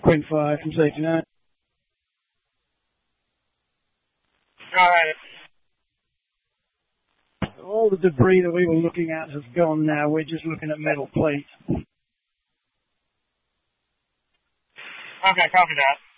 Queen 5 from safety 9. Alright. All the debris that we were looking at has gone now. We're just looking at metal plate. Okay, copy that.